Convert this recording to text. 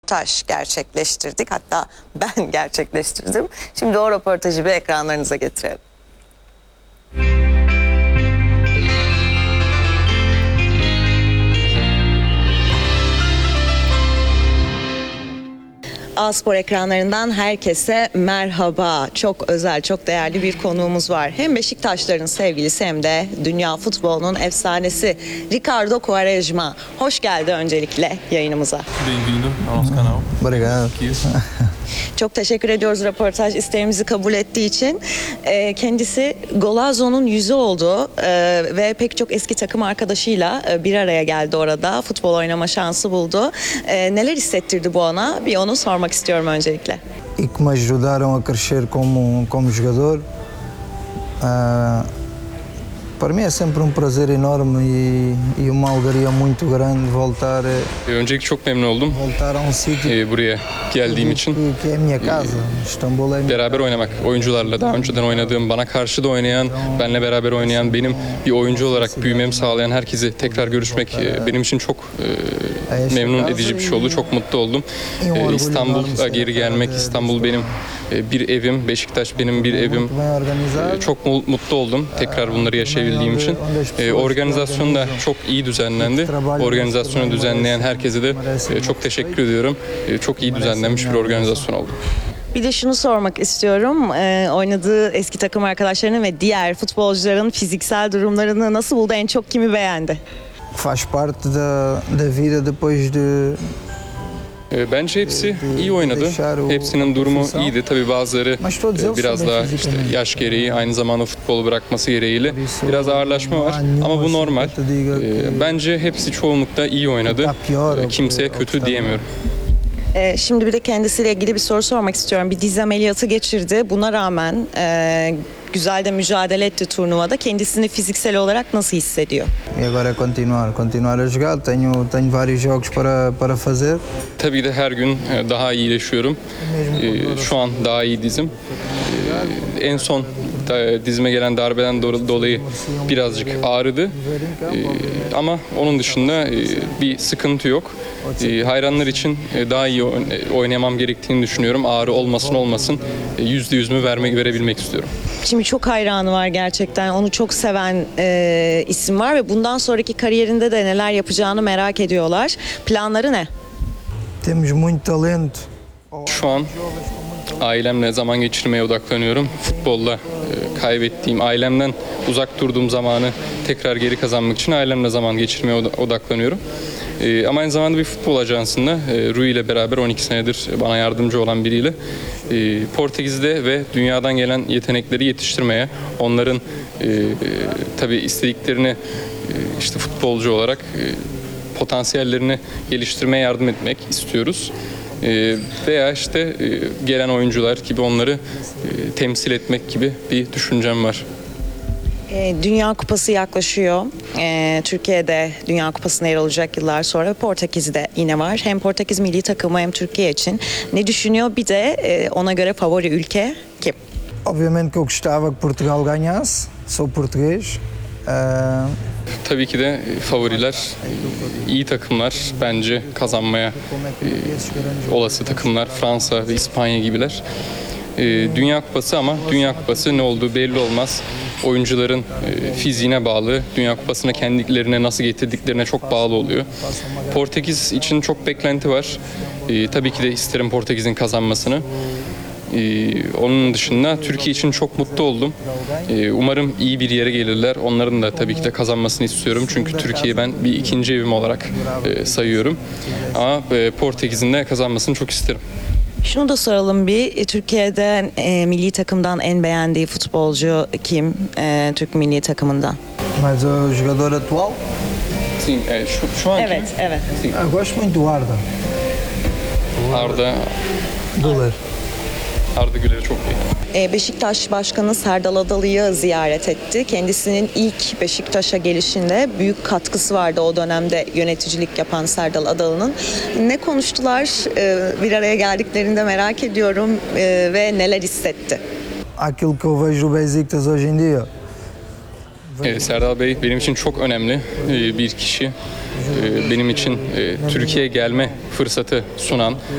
röportaj gerçekleştirdik. Hatta ben gerçekleştirdim. Şimdi o röportajı bir ekranlarınıza getirelim. A-Spor ekranlarından herkese merhaba. Çok özel, çok değerli bir konuğumuz var. Hem Beşiktaşların sevgilisi hem de dünya futbolunun efsanesi Ricardo Quaresma. Hoş geldi öncelikle yayınımıza. Bem-vindo ao nosso canal. Obrigado. Çok teşekkür ediyoruz röportaj isteğimizi kabul ettiği için. Kendisi Golazo'nun yüzü oldu ve pek çok eski takım arkadaşıyla bir araya geldi orada. Futbol oynama şansı buldu. Neler hissettirdi bu ona? Bir onu sormak istiyorum öncelikle. E que me ajudaram a crescer como jogador. Para mim é sempre prazer enorme e uma alegria muito grande voltar Öncelikle çok memnun oldum a um sítio buraya geldiğim için. que é a minha casa. Istambul é a minha Beraber oynamak, oyuncularla daha önceden oynadığım, bana karşı da oynayan, benle beraber oynayan, benim bir oyuncu olarak büyümemi sağlayan herkesi tekrar görüşmek benim için çok memnun edici bir şey oldu. Çok mutlu oldum. İstanbul'a geri gelmek, İstanbul benim bir evim, Beşiktaş benim bir evim. Çok mutlu oldum tekrar bunları yaşayabildiğim için. Organizasyon da çok iyi düzenlendi. Organizasyonu düzenleyen herkese de çok teşekkür ediyorum. Çok iyi düzenlenmiş bir organizasyon oldu. Bir de şunu sormak istiyorum. Oynadığı eski takım arkadaşlarının ve diğer futbolcuların fiziksel durumlarını nasıl buldu? En çok kimi beğendi? faz parte da vida depois de Bence hepsi iyi oynadı. Hepsinin durumu iyiydi. Tabii bazıları biraz daha işte yaş gereği, aynı zamanda futbolu bırakması gereğiyle biraz ağırlaşma var. Ama bu normal. Bence hepsi çoğunlukla iyi oynadı. Kimseye kötü diyemiyorum. Şimdi bir de kendisiyle ilgili bir soru sormak istiyorum. Bir diz ameliyatı geçirdi. Buna rağmen güzel de mücadele etti turnuvada. Kendisini fiziksel olarak nasıl hissediyor? e agora é continuar a jogar. Tenho vários jogos para fazer. Tabii de her gün daha iyileşiyorum. Şu an daha iyi dizim. En son dizime gelen darbeden dolayı birazcık ağrıdı. Ama onun dışında bir sıkıntı yok. Hayranlar için daha iyi oynamam gerektiğini düşünüyorum. Ağrı olmasın %100'ümü verebilmek istiyorum. Şimdi çok hayranı var gerçekten. Onu çok seven isim var ve bundan sonraki kariyerinde de neler yapacağını merak ediyorlar. Planları ne? Temos muito talento. Şu an ailemle zaman geçirmeye odaklanıyorum. Futbolla kaybettiğim, ailemden uzak durduğum zamanı tekrar geri kazanmak için ailemle zaman geçirmeye odaklanıyorum. Ama aynı zamanda bir futbol ajansında Rui ile beraber 12 senedir bana yardımcı olan biriyle Portekiz'de ve dünyadan gelen yetenekleri yetiştirmeye, onların tabii istediklerini işte futbolcu olarak potansiyellerini geliştirmeye yardım etmek istiyoruz. Veya işte gelen oyuncular gibi onları temsil etmek gibi bir düşüncem var. Dünya Kupası yaklaşıyor. Türkiye'de Dünya Kupası'na yer alacak yıllar sonra. Portekiz'de yine var. Hem Portekiz milli takımı hem Türkiye için. Ne düşünüyor? Bir de ona göre favori ülke kim? Obviamente que eu gostava que Portugal ganhasse. Sou português. Tabii ki de favoriler iyi takımlar, bence kazanmaya olası takımlar Fransa ve İspanya gibiler. Dünya Kupası ama Dünya Kupası ne olduğu belli olmaz. Oyuncuların fiziğine bağlı, Dünya Kupası'na kendilerine nasıl getirdiklerine çok bağlı oluyor. Portekiz için çok beklenti var. Tabii ki de isterim Portekiz'in kazanmasını. Onun dışında Türkiye için çok mutlu oldum. Umarım iyi bir yere gelirler. Onların da tabii ki de kazanmasını istiyorum. Çünkü Türkiye'yi ben bir ikinci evim olarak sayıyorum. Ama Portekiz'in de kazanmasını çok isterim. Şunu da soralım bir. Türkiye'de milli takımdan en beğendiği futbolcu kim? Türk milli takımından. Mas o jogador atual? Sim, şu anki Evet. Eu gosto muito do Arda. Arda Güler'i çok iyi. Beşiktaş Başkanı Serdal Adalı'yı ziyaret etti. Kendisinin ilk Beşiktaş'a gelişinde büyük katkısı vardı o dönemde yöneticilik yapan Serdal Adalı'nın. Ne konuştular? Bir araya geldiklerinde merak ediyorum ve neler hissetti? Aquilo que eu vejo do Besiktas hoje em dia. Serdal Bey benim için çok önemli bir kişi. Benim için Türkiye'ye gelme fırsatı sunan,